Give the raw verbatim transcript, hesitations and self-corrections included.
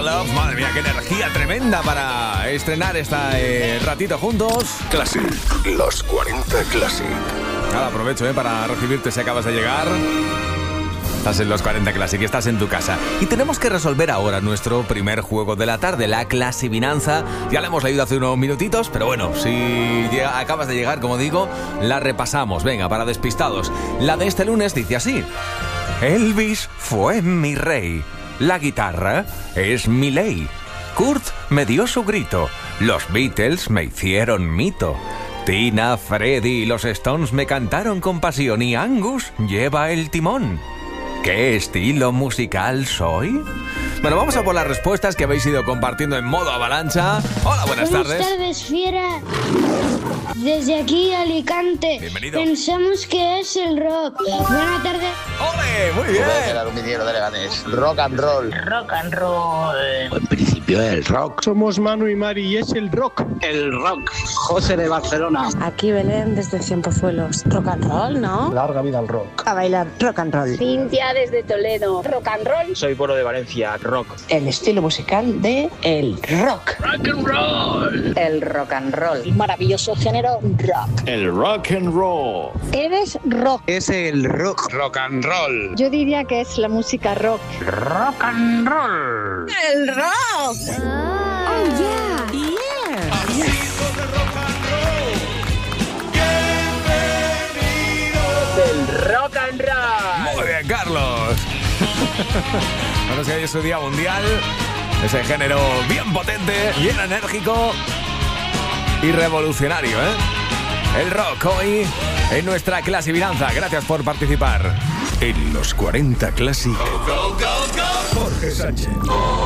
Love. Madre mía, qué energía tremenda para estrenar este eh, ratito juntos. Classic, los cuarenta Classic. Ahora aprovecho eh, para recibirte si acabas de llegar. Estás en los cuarenta Classic, estás en tu casa. Y tenemos que resolver ahora nuestro primer juego de la tarde, la clasivinanza. Ya la hemos leído hace unos minutitos, pero bueno, si llega, acabas de llegar, como digo, la repasamos. Venga, para despistados. La de este lunes dice así: Elvis fue mi rey. La guitarra es mi ley. Kurt me dio su grito. Los Beatles me hicieron mito. Tina, Freddie y los Stones me cantaron con pasión. Y Angus lleva el timón. ¿Qué estilo musical soy? Bueno, vamos a por las respuestas que habéis ido compartiendo en modo avalancha. Hola, buenas, buenas tardes. Buenas tardes, fiera. Desde aquí, Alicante. Bienvenido. Pensamos que es el rock. Buenas tardes. ¡Ole! Muy bien. El aluminiero de Leganés. Rock and roll. Rock and roll. En principio el rock. Somos Manu y Mari y es el rock. El rock. José de Barcelona. Aquí Belén desde Cienpozuelos. Rock and roll, ¿no? Larga vida al rock. A bailar rock and roll. Cintia desde Toledo. Rock and roll. Soy Polo de Valencia. Rock. El estilo musical de el rock. Rock and roll. El rock and roll. El maravilloso género rock. El rock and roll. Eres rock. Es el rock. Rock and roll. Yo diría que es la música rock. Rock and roll. El rock. Ah. Oh, yeah. Yeah. Amigos de rock and roll. Bienvenidos. El rock and roll. Muy bien, Carlos. Bueno, si hoy es su día mundial, ese género bien potente, bien enérgico y revolucionario, ¿eh? El rock hoy en nuestra clasivinanza. Gracias por participar. En los cuarenta Classic. Jorge Sánchez.